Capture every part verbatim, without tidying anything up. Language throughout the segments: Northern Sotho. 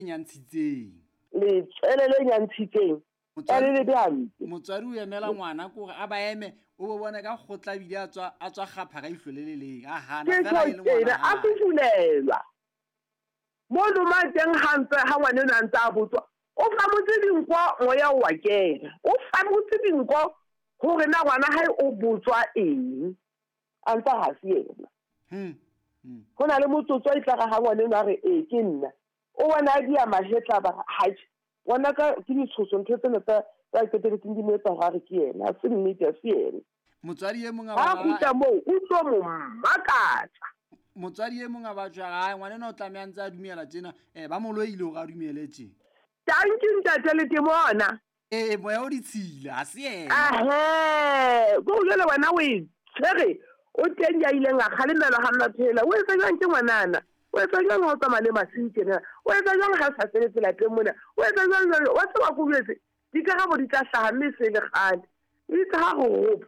nyantshitseng letswele le nyantshitseng ka le le bjang motswadi o emela ngwana gore a ba eme o bo bone ka go tla bile a tswa a tswa gapha ka ihlole le leng a hana fela e le ngwana a fufulelwa mo loma teng hantse ha ngwana o ntse a botswa o fa motse dinko moya wa kena o fa motse dinko gore na ngwana hae o botswa eng a ntse ha se yena hm go na le motsotso e tla ga ngwana o a re e ke nna o bona a dia mahetla ba ha bona ka ke ditshoso ntse tsena tsa tsa ke tere tindi mo tsa gare ke yena a se nnete a se yena motswadi e monga ba go tla mo o tlo mo makatsa motswadi e monga ba tswa ga ngwana no tlamya ntse a dumela tsena eh ba moloile go ga dumeletse tanking tata le timona eh moya o ditshila a se yena ah go le wena o tsere o teng ya ile nga khalemela ga nna phela o etsa jang ke ngwanana o etsa jang go tsamaya le masitse na o etsa jang ga sa tsele tsela teng mona o etsa jang wa tswa go betse di ka ga bo di tla hlaga mme se le gale e tsa go go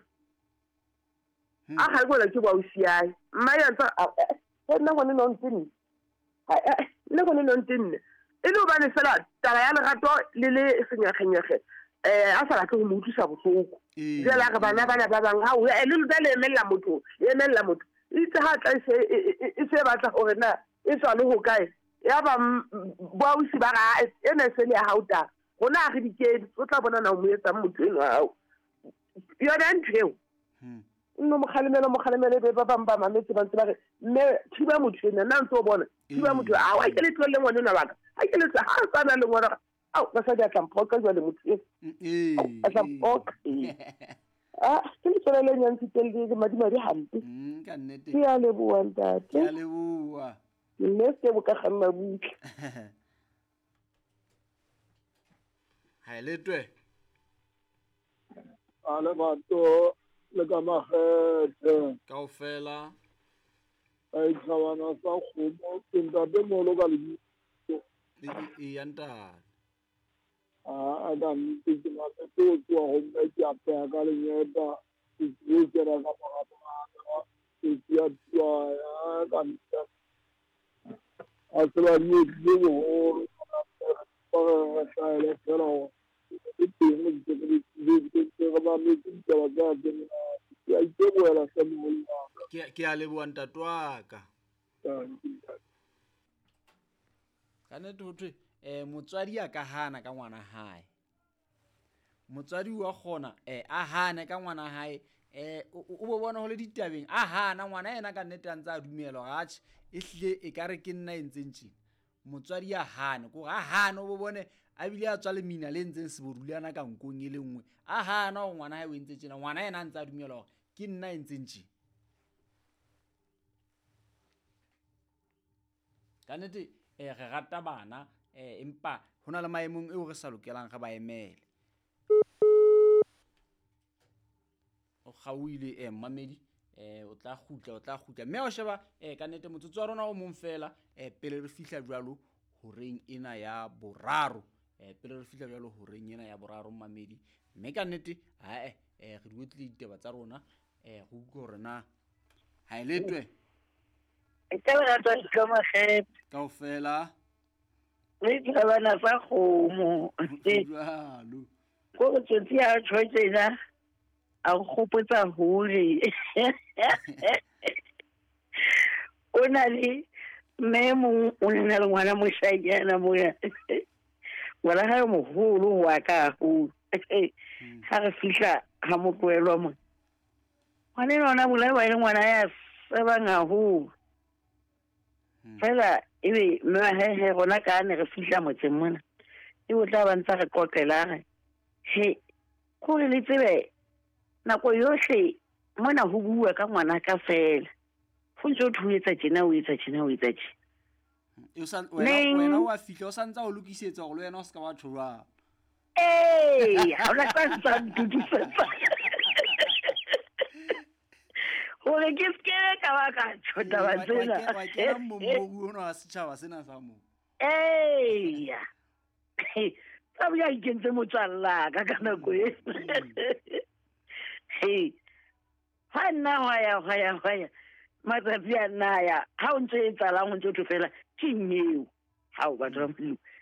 a ga go la ke ba o siai mma ya tsa e nna go ne no ntini e nna go ne no ntini e no ba ne fela tala ya lerato le le senyaganyege eh a sa go mo utlisa botlhoko jela ga bana bana ba bang ha o e le le emela motho e emela motho e tsa ha tla se e se batla gore na e tswa le go kae ya ba ba o si ba ga ene se le ha uta gona ga dikedi o tla bona na mo etsa motho eno hao yona ntweo no mo khalemela mo khalemela be ba bamba mametse ba ntse ba re mme thiba motho ena nna ntse o bona thiba motho a wa ke le tlole ngwana na baka a ke le tsa ha tsana le ngwana au ba sa dia tlampoka jwa le motho eh a tlampoka ah ke le tsela le nyantsi tele ke madima di hampe mm ka nnete ke a le bua ntate ke a le bua mme se bo ka khanna butle ha le twe ale batho le ka magete kaofela ai tshawana sa kgomo ke ntate molo ka le e ya ntate a a da ntse ke ma se to tswa go mme ke a pega ka lenyeta ke ke ra ka magato ga ke ya tswa ya ka ntse a tswa ni le go go ga sa le pero e teng ke ke ke ke ba me ke tswa ga ke ya ke boela se mo ke ke a le bua ntate wa ka ka nete ho thwe eh motswadi a ka hana ka ngwana hae motswadi wa gona eh a hana ka ngwana hae eh o bo bona ho le ditabeng a hana ngwana yena ka nnete a ntse a dumela gatse e hlile e kare ke nna entseng tshina motswadi a hana go ga hana o bo bone a bile a tswa le mina le ntseng se boruliana ka nkong e le nngwe a hana go ngwana hae o entse tshina ngwana yena a ntse a dumela gore ke nna entseng tshina ka nnete eh re rata bana eh empa hona le maemong eo re sa lokelang ga ba emele o gauile eh mamedi eh o tla gutla o tla gutla mme o sheba eh ka nnete motsotso wa rona o mong fela eh pele re fihla jwalo ho reng ena ya boraro eh pele re fihla jwalo ho reng ena ya boraro mamedi mme ka nnete ha eh eh re duetle ditaba tsa rona eh go utlwa hore na ha ile twe e tsela tsa dikamagete kaofela le tsabana sa kgomo jwalo go tsotsi ya tshwetsena a gopotsa hore o na le memo o na le ngwana moshanyana mo ya wala ha moholo wa ka ho ha re fihla ha mo tloelwa mo ngwana nona bula ba ile ngwana ya seba ngaho fela ebe mma he he gona ka ne re fihla motseng mona e o tla ba ntse re qoqela re he go le tsebe nako yohle mona ho bua ka ngwana ka fela go ntse o thuetsa tjena o etsa tjena o etsa tjena e sa wena wena wa fihla o sa ntse o lokisetsa go le wena o se ka ba tholwa eh ha ona ka sa ntutsetsa gore ke skele ka ba ka tshota ba tsena wa kena mommogu ona wa setšhaba sena sa mo eh ya tsa bja ikentse motswalla ka ka nako e hey ha nna wa ya wa ya wa ya matsatsi a nna ya ha o ntse e tsala o ntse o tofela ke nyeo ha o batla mo